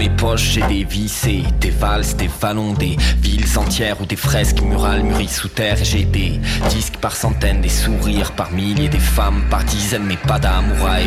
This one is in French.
mes poches j'ai des vissés, des valses, des vallons, des villes entières ou des fresques murales mûries sous terre. Et j'ai des disques par centaines, des sourires par milliers, des femmes par dizaines, mais pas d'amourailles.